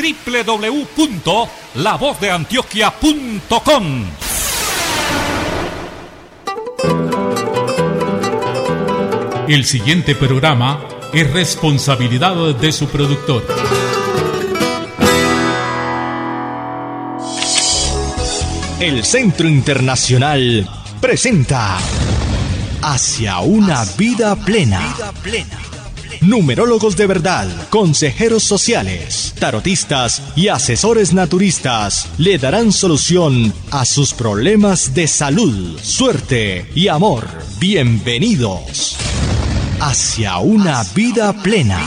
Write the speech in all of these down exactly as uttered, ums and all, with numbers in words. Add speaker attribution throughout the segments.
Speaker 1: doble u doble u doble u punto la voz de antioquia punto com. El siguiente programa es responsabilidad de su productor.
Speaker 2: El Centro Internacional presenta Hacia una vida plena. Numerólogos de verdad, consejeros sociales, tarotistas y asesores naturistas le darán solución a sus problemas de salud, suerte y amor. Bienvenidos hacia una vida plena.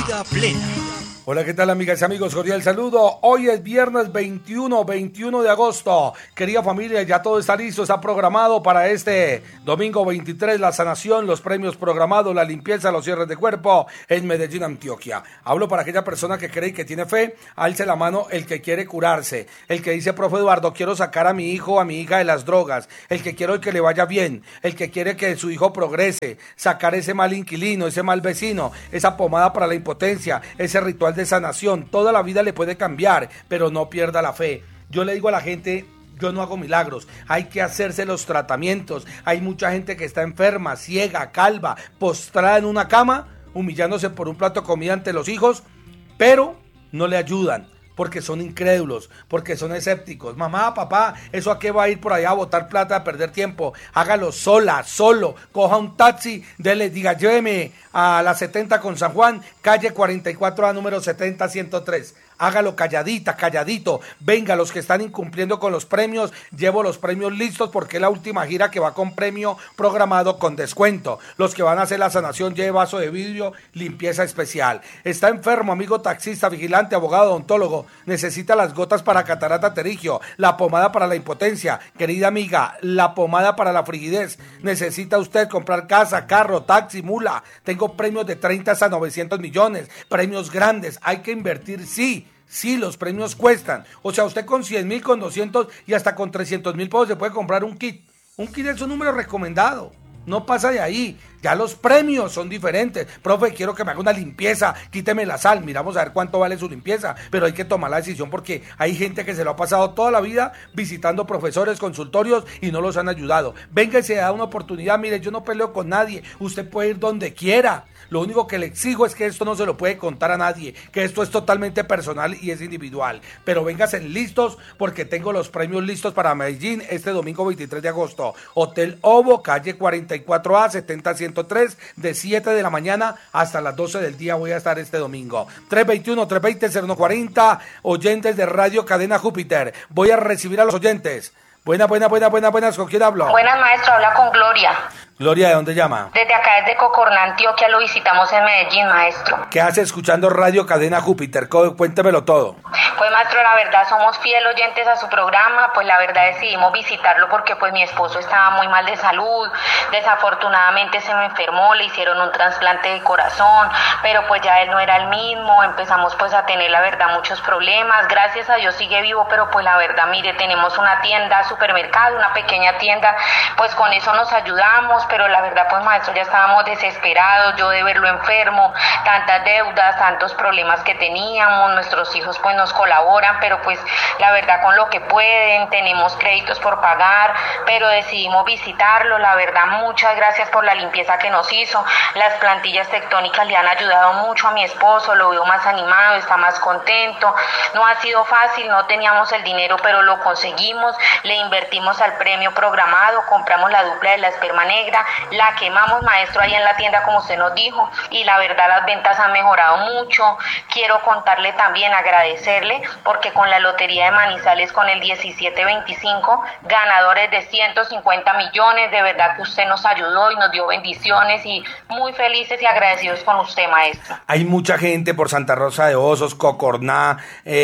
Speaker 3: Hola, ¿qué tal, amigas y amigos? Cordial saludo. Hoy es viernes veintiuno, veintiuno de agosto. Querida familia, ya todo está listo, está programado para este domingo veintitrés, la sanación, los premios programados, la limpieza, los cierres de cuerpo en Medellín, Antioquia. Hablo para aquella persona que cree y que tiene fe, alce la mano el que quiere curarse, el que dice, profe Eduardo, quiero sacar a mi hijo o a mi hija de las drogas, el que quiero que le vaya bien, el que quiere que su hijo progrese, sacar ese mal inquilino, ese mal vecino, esa pomada para la impotencia, ese ritual de sanación. Toda la vida le puede cambiar, pero no pierda la fe. Yo le digo a la gente, yo no hago milagros, hay que hacerse los tratamientos. Hay mucha gente que está enferma, ciega, calva, postrada en una cama, humillándose por un plato de comida ante los hijos, pero no le ayudan, porque son incrédulos, porque son escépticos. Mamá, papá, ¿eso a qué va a ir por allá a botar plata, a perder tiempo? Hágalo sola, solo, coja un taxi, dele, diga, lléveme a la setenta con San Juan, calle cuarenta y cuatro A, número setenta ciento tres. Hágalo calladita, calladito. Venga, los que están incumpliendo con los premios, llevo los premios listos porque es la última gira que va con premio programado con descuento. Los que van a hacer la sanación, lleve vaso de vidrio, limpieza especial. Está enfermo, amigo taxista, vigilante, abogado, odontólogo. Necesita las gotas para catarata pterigio, la pomada para la impotencia. Querida amiga, la pomada para la frigidez. Necesita usted comprar casa, carro, taxi, mula. Tengo premios de treinta hasta novecientos millones. Premios grandes. Hay que invertir, sí. Sí, los premios cuestan. O sea, usted con cien mil, con doscientos y hasta con trescientos mil pesos se puede comprar un kit. Un kit es un número recomendado. No pasa de ahí. Ya los premios son diferentes. Profe, quiero que me haga una limpieza, quíteme la sal. Miramos a ver cuánto vale su limpieza. Pero hay que tomar la decisión porque hay gente que se lo ha pasado toda la vida visitando profesores, consultorios y no los han ayudado. Venga y se da una oportunidad. Mire, yo no peleo con nadie. Usted puede ir donde quiera. Lo único que le exijo es que esto no se lo puede contar a nadie, que esto es totalmente personal y es individual. Pero vénganse listos porque tengo los premios listos para Medellín este domingo veintitrés de agosto. Hotel Ovo, calle cuarenta y cuatro A, setenta ciento tres, de siete de la mañana hasta las doce del día voy a estar este domingo. tres veintiuno, tres veinte, cero uno cuarenta, oyentes de Radio Cadena Júpiter. Voy a recibir a los oyentes. Buenas, buenas, buenas, buenas, buenas. ¿Con quién hablo?
Speaker 4: Buenas, maestro. Habla con Gloria.
Speaker 3: Gloria, ¿de dónde llama?
Speaker 4: Desde acá, desde Cocorná, Antioquia, lo visitamos en Medellín, maestro.
Speaker 3: ¿Qué hace escuchando Radio Cadena Júpiter? Cuéntemelo todo.
Speaker 4: Pues, maestro, la verdad, somos fiel oyentes a su programa. Pues, la verdad, decidimos visitarlo porque, pues, mi esposo estaba muy mal de salud. Desafortunadamente se me enfermó, le hicieron un trasplante de corazón, pero, pues, ya él no era el mismo. Empezamos, pues, a tener, la verdad, muchos problemas. Gracias a Dios sigue vivo, pero, pues, la verdad, mire, tenemos una tienda, supermercado, una pequeña tienda. Pues, con eso nos ayudamos. Pero la verdad, pues, maestro, ya estábamos desesperados, yo de verlo enfermo, tantas deudas, tantos problemas que teníamos, nuestros hijos pues nos colaboran, pero pues la verdad con lo que pueden, tenemos créditos por pagar, pero decidimos visitarlo. La verdad, muchas gracias por la limpieza que nos hizo. Las plantillas tectónicas le han ayudado mucho a mi esposo, lo veo más animado, está más contento. No ha sido fácil, no teníamos el dinero, pero lo conseguimos, le invertimos al premio programado, compramos la dupla de la esperma negra, la quemamos, maestro, ahí en la tienda como usted nos dijo, y la verdad las ventas han mejorado mucho. Quiero contarle también, agradecerle, porque con la lotería de Manizales, con el diecisiete veinticinco, ganadores de ciento cincuenta millones, de verdad que usted nos ayudó y nos dio bendiciones, y muy felices y agradecidos con usted, maestro.
Speaker 3: Hay mucha gente por Santa Rosa de Osos, Cocorná,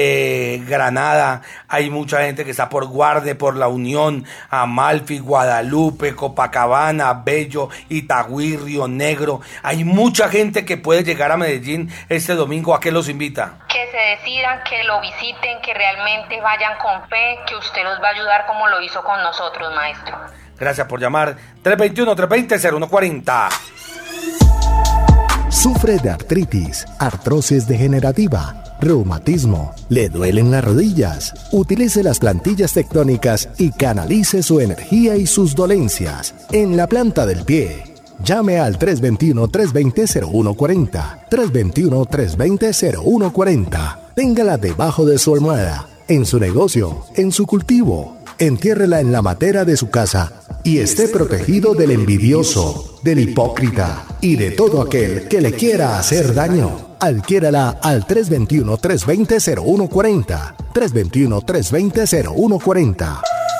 Speaker 3: eh, Granada, hay mucha gente que está por Guarde, por La Unión, Amalfi, Guadalupe, Copacabana, Bello, Itagüí, Río Negro. Hay mucha gente que puede llegar a Medellín este domingo. ¿A qué los invita?
Speaker 4: Que se decidan, que lo visiten, que realmente vayan con fe, que usted los va a ayudar como lo hizo con nosotros, maestro.
Speaker 3: Gracias por llamar. tres veintiuno, tres veinte, cero uno cuarenta.
Speaker 5: Sufre de artritis, artrosis degenerativa, reumatismo, le duelen las rodillas. Utilice las plantillas tectónicas y canalice su energía y sus dolencias en la planta del pie. Llame al tres dos uno, tres dos cero, cero uno cuatro cero, tres dos uno, tres dos cero, cero uno cuatro cero. Téngala debajo de su almohada, en su negocio, en su cultivo. Entiérrela en la matera de su casa y esté protegido del envidioso, del hipócrita y de todo aquel que le quiera hacer daño. Adquiérala al tres dos uno, tres dos cero, cero uno cuatro cero, tres dos uno, tres dos cero, cero uno cuatro cero.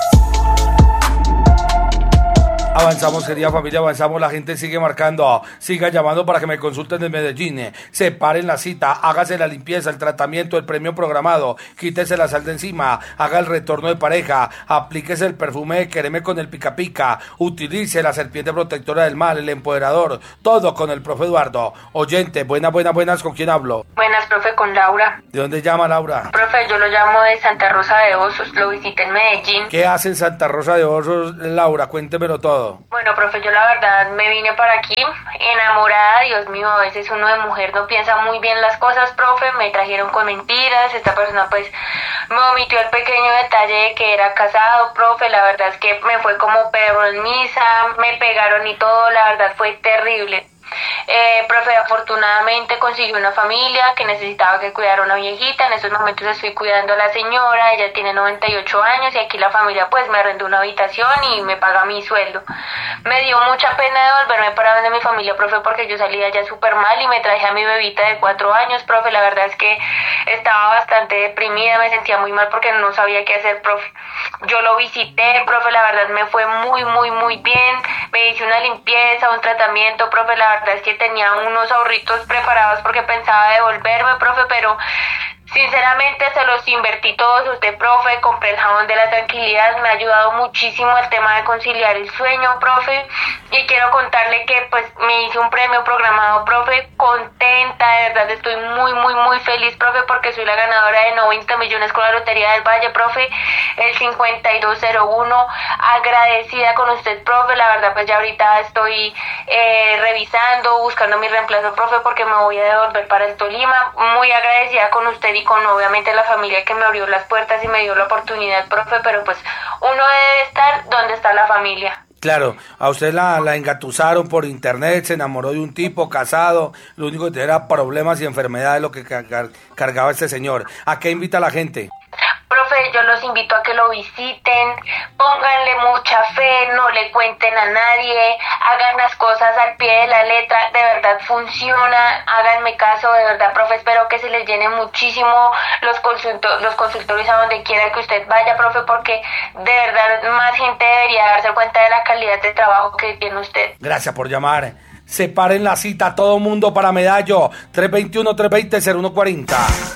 Speaker 3: Avanzamos, querida familia, avanzamos, la gente sigue marcando, siga llamando para que me consulten en Medellín, separen la cita, hágase la limpieza, el tratamiento, el premio programado, quítese la sal de encima, haga el retorno de pareja, aplíquese el perfume de Quereme con el pica pica, utilice la serpiente protectora del mal, el empoderador, todo con el profe Eduardo. Oyente, buenas, buenas, buenas, ¿con quién hablo?
Speaker 4: Buenas, profe, con Laura.
Speaker 3: ¿De dónde llama Laura?
Speaker 4: Profe, yo lo llamo de Santa Rosa de Osos, lo visité en Medellín.
Speaker 3: ¿Qué hace en Santa Rosa de Osos, Laura? Cuéntemelo todo.
Speaker 4: Bueno, profe, yo la verdad me vine para aquí enamorada. Dios mío, a veces uno de mujer no piensa muy bien las cosas, profe. Me trajeron con mentiras. Esta persona pues me omitió el pequeño detalle de que era casado, profe. La verdad es que me fue como perro en misa, me pegaron y todo. La verdad fue terrible. Eh, profe, afortunadamente consiguió una familia que necesitaba que cuidara a una viejita. En estos momentos estoy cuidando a la señora, ella tiene noventa y ocho años y aquí la familia pues me arrendó una habitación y me paga mi sueldo. Me dio mucha pena devolverme para donde mi familia, profe, porque yo salí de allá súper mal y me traje a mi bebita de cuatro años, profe. La verdad es que estaba bastante deprimida, me sentía muy mal porque no sabía qué hacer, profe. Yo lo visité, profe, la verdad me fue muy, muy, muy bien. Me hice una limpieza, un tratamiento, profe. La verdad es que tenía unos ahorritos preparados porque pensaba devolverme, profe, pero sinceramente se los invertí todos a usted, profe. Compré el jabón de la tranquilidad, me ha ayudado muchísimo el tema de conciliar el sueño, profe. Y quiero contarle que pues me hice un premio programado, profe, contenta, de verdad estoy muy, muy, muy feliz, profe, porque soy la ganadora de noventa millones con la Lotería del Valle, profe, el cincuenta y dos cero uno, agradecida con usted, profe. La verdad pues ya ahorita estoy eh, revisando, buscando mi reemplazo, profe, porque me voy a devolver para el Tolima. Muy agradecida con usted y con obviamente la familia que me abrió las puertas y me dio la oportunidad, profe, pero pues uno debe estar donde está la familia.
Speaker 3: Claro, a usted la, la engatusaron por internet, se enamoró de un tipo casado, lo único que tenía era problemas y enfermedades lo que car- cargaba este señor. ¿A qué invita a la gente?
Speaker 4: Profe, yo los invito a que lo visiten, pónganle mucha fe, no le cuenten a nadie, hagan las cosas al pie de la letra, de verdad funciona, háganme caso, de verdad, profe, espero que se les llene muchísimo los, consulto- los consultorios a donde quiera que usted vaya, profe, porque de verdad más gente debería darse cuenta de la calidad de trabajo que tiene usted.
Speaker 3: Gracias por llamar. Separen la cita, todo mundo para Medallo, tres dos uno, tres dos cero, cero uno cuatro cero.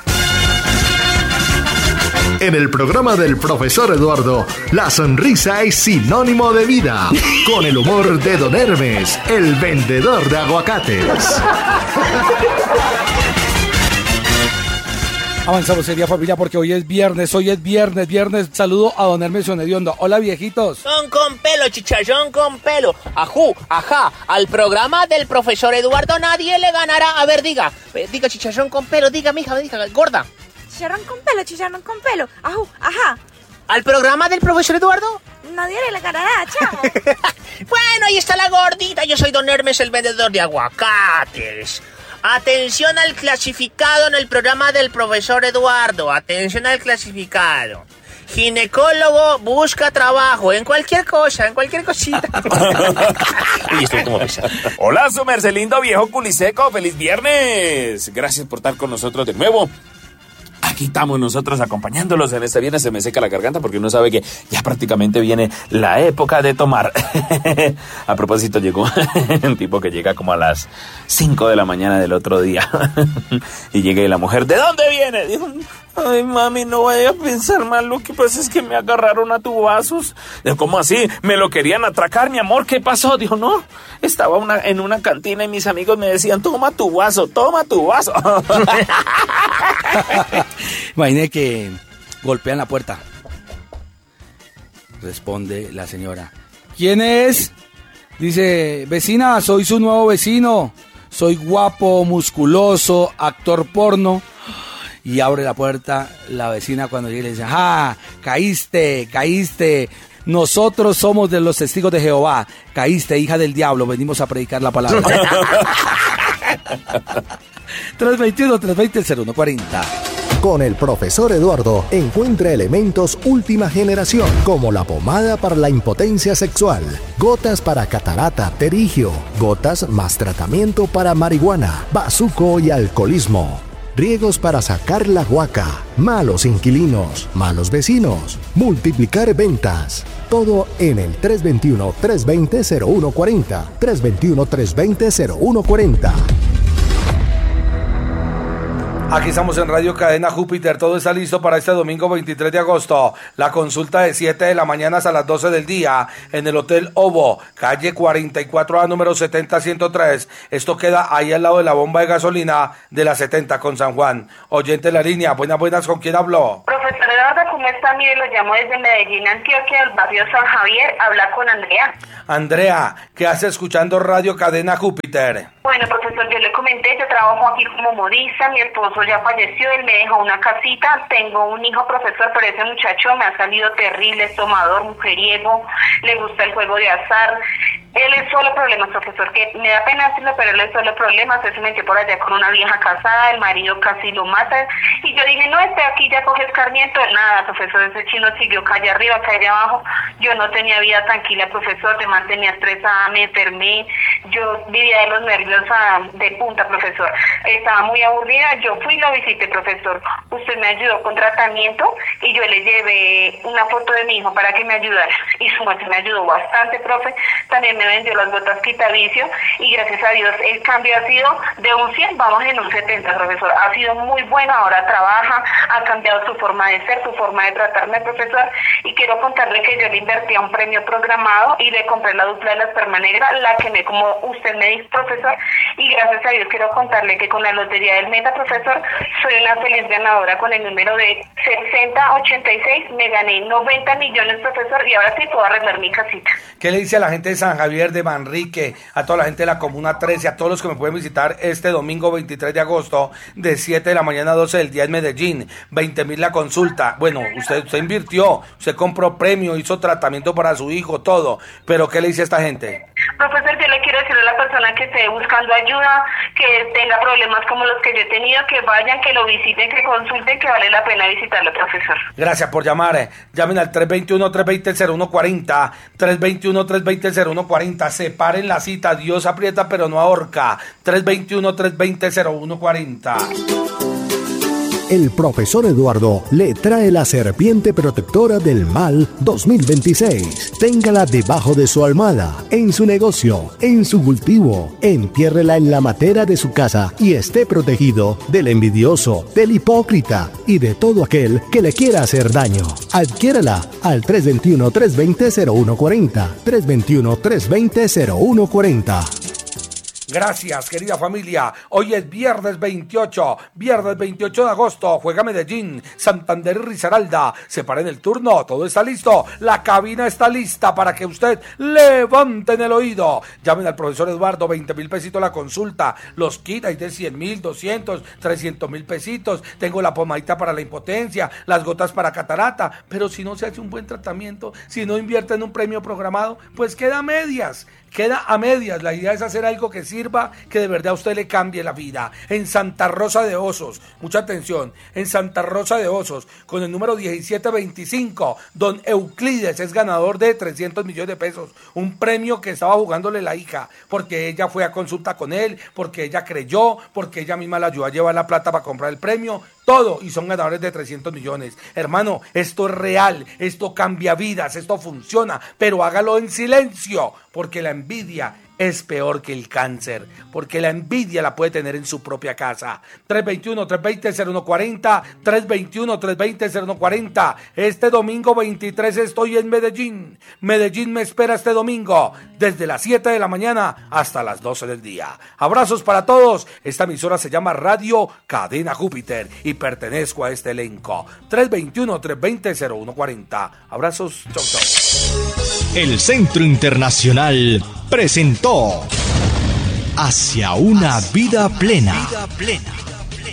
Speaker 2: En el programa del profesor Eduardo, la sonrisa es sinónimo de vida. Con el humor de Don Hermes, el vendedor de aguacates.
Speaker 3: Avanzamos, sería familia, porque hoy es viernes, hoy es viernes, viernes. Saludo a Don Hermes Sonediondo. Hola, viejitos.
Speaker 6: Son con pelo, chicharrón con pelo. Ajú, ajá, al programa del profesor Eduardo nadie le ganará. A ver, diga, diga chicharrón con pelo, diga, mija, diga, gorda.
Speaker 7: Chicharrón con pelo, chicharrón con pelo. Ajú, ajá.
Speaker 6: ¿Al programa del profesor Eduardo?
Speaker 7: Nadie le ganará, chao.
Speaker 6: Bueno, ahí está la gordita. Yo soy Don Hermes, el vendedor de aguacates. Atención al clasificado en el programa del profesor Eduardo. Atención al clasificado. Ginecólogo busca trabajo en cualquier cosa, en cualquier cosita.
Speaker 8: Uy, estoy como pesado. Hola, su merced lindo viejo culiseco. ¡Feliz viernes! Gracias por estar con nosotros de nuevo. Aquí estamos nosotros acompañándolos en este viernes. Se me seca la garganta porque uno sabe que ya prácticamente viene la época de tomar. A propósito, llegó un tipo que llega como a las cinco de la mañana del otro día. Y llega y la mujer, ¿de dónde viene? Dijo, ay, mami, no vaya a pensar mal, lo que pasa es que me agarraron a tubazos. Dijo, ¿cómo así? Me lo querían atracar, mi amor, ¿qué pasó? Dijo, no, estaba una, en una cantina y mis amigos me decían, toma tu vaso, toma tu vaso.
Speaker 3: Imagine que golpean la puerta. Responde la señora, ¿quién es? Dice, vecina, soy su nuevo vecino. Soy guapo, musculoso, actor porno. y abre la puerta la vecina cuando llega y le dice, ¡ah! Caíste, caíste. Nosotros somos de los testigos de Jehová. Caíste, hija del diablo, venimos a predicar la palabra. tres veintiuno, tres veinte, cero uno cuarenta.
Speaker 5: Con el profesor Eduardo encuentra elementos última generación, como la pomada para la impotencia sexual, gotas para catarata, terigio, gotas más tratamiento para marihuana, bazuco y alcoholismo, riegos para sacar la guaca, malos inquilinos, malos vecinos, multiplicar ventas. Todo en el tres veintiuno, tres veinte, cero uno cuarenta. tres veintiuno, tres veinte, cero uno cuarenta.
Speaker 3: Aquí estamos en Radio Cadena Júpiter, todo está listo para este domingo veintitrés de agosto, la consulta de siete de la mañana hasta las doce del día, en el Hotel Ovo, calle cuarenta y cuatro A, número setenta ciento tres, esto queda ahí al lado de la bomba de gasolina de la setenta con San Juan. Oyente en la línea, buenas, buenas, ¿con quién habló?
Speaker 4: Profesor Eduardo, ¿cómo está? Mire, lo llamo desde Medellín, Antioquia, del barrio San Javier, habla con Andrea.
Speaker 3: Andrea, ¿qué hace escuchando Radio Cadena Júpiter?
Speaker 4: Bueno, profesor, yo le comenté, yo trabajo aquí como modista, mi esposo ya falleció, él me dejó una casita, tengo un hijo, profesor, pero ese muchacho me ha salido terrible, es tomador, mujeriego, le gusta el juego de azar. Él es solo problemas, profesor, que me da pena decirlo, pero él es solo problemas. Él se metió por allá con una vieja casada, el marido casi lo mata. Y yo dije, no, este aquí ya coge escarmiento. Nada, profesor, ese chino siguió calle arriba, calle abajo. Yo no tenía vida tranquila, profesor, me mantenía estresada, me enfermé. Yo vivía de los nervios a, de punta, profesor. Estaba muy aburrida, yo fui y lo visité, profesor. Usted me ayudó con tratamiento y yo le llevé una foto de mi hijo para que me ayudara. Y su muerte me ayudó bastante, profe. También me vendió las botas quitavicio y gracias a Dios el cambio ha sido de un cien, vamos en un setenta, profesor. Ha sido muy bueno, ahora trabaja, ha cambiado su forma de ser, su forma de tratarme, profesor. Y quiero contarle que yo le invertí a un premio programado y le compré la dupla de la esperma negra, la que me, como usted me dice, profesor. Y gracias a Dios quiero contarle que con la lotería del Meta, profesor, soy una feliz ganadora con el número de sesenta ochenta y seis. Me gané noventa millones, profesor, y ahora sí puedo arreglar mi casita.
Speaker 3: ¿Qué le dice a la gente de San Javier, de Manrique, a toda la gente de la Comuna trece, a todos los que me pueden visitar este domingo veintitrés de agosto, de siete de la mañana a doce del día en Medellín? veinte mil la consulta. Bueno, usted, usted invirtió, usted compró premio, hizo tratamiento para su hijo, todo. Pero ¿qué le dice a esta gente?
Speaker 4: Profesor, yo le quiero decir a la persona que esté buscando ayuda, que tenga problemas como los que yo he tenido, que vayan, que lo visiten, que consulten, que vale la pena visitarlo, profesor.
Speaker 3: Gracias por llamar. Llamen al tres veintiuno, tres veinte, cero uno cuarenta, tres veintiuno, tres veinte, cero uno cuarenta. Separen la cita, Dios aprieta pero no ahorca. tres veintiuno, tres veinte, cero uno cuarenta.
Speaker 5: El profesor Eduardo le trae la serpiente protectora del mal dos mil veintiséis. Téngala debajo de su almohada, en su negocio, en su cultivo. Entiérrela en la matera de su casa y esté protegido del envidioso, del hipócrita y de todo aquel que le quiera hacer daño. Adquiérala al tres veintiuno, tres veinte, cero uno cuarenta. tres veintiuno, tres veinte, cero uno cuarenta.
Speaker 3: Gracias, querida familia. Hoy es viernes veintiocho, viernes veintiocho de agosto. Juega Medellín, Santander y Risaralda. Separen el turno, todo está listo. La cabina está lista para que usted levanten el oído. Llamen al profesor Eduardo, veinte mil pesitos la consulta. Los kits hay de cien mil, doscientos, trescientos mil pesitos. Tengo la pomadita para la impotencia, las gotas para catarata. Pero si no se hace un buen tratamiento, si no invierte en un premio programado, pues queda a medias. Queda a medias. La idea es hacer algo que sirva, que de verdad a usted le cambie la vida. En Santa Rosa de Osos, mucha atención, en Santa Rosa de Osos, con el número diecisiete veinticinco, don Euclides es ganador de trescientos millones de pesos. Un premio que estaba jugándole la hija, porque ella fue a consulta con él, porque ella creyó, porque ella misma la ayudó a llevar la plata para comprar el premio. Todo, y son ganadores de trescientos millones. Hermano, esto es real, esto cambia vidas, esto funciona, pero hágalo en silencio, porque la envidia es peor que el cáncer, porque la envidia la puede tener en su propia casa. tres veintiuno, tres veinte, cero uno cuarenta, tres veintiuno, tres veinte, cero uno cuarenta. Este domingo veintitrés estoy en Medellín. Medellín me espera este domingo, desde las siete de la mañana hasta las doce del día. Abrazos para todos. Esta emisora se llama Radio Cadena Júpiter y pertenezco a este elenco. tres veintiuno, tres veinte, cero uno cuarenta. Abrazos, chau, chau.
Speaker 1: El Centro Internacional presentó Hacia una vida plena.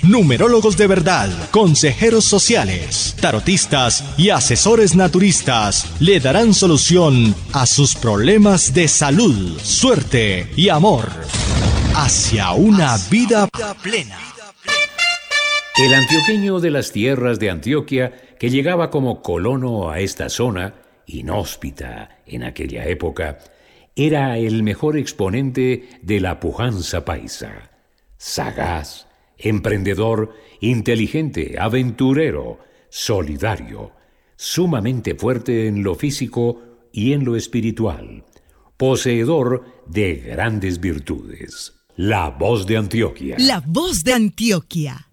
Speaker 9: numerólogos de verdad, consejeros sociales, tarotistas y asesores naturistas le darán solución a sus problemas de salud, suerte y amor hacia una vida plena.
Speaker 10: El antioqueño de las tierras de Antioquia, que llegaba como colono a esta zona, inhóspita en aquella época, era el mejor exponente de la pujanza paisa. Sagaz, emprendedor, inteligente, aventurero, solidario, sumamente fuerte en lo físico y en lo espiritual, poseedor de grandes virtudes. La voz de Antioquia.
Speaker 11: La voz de Antioquia.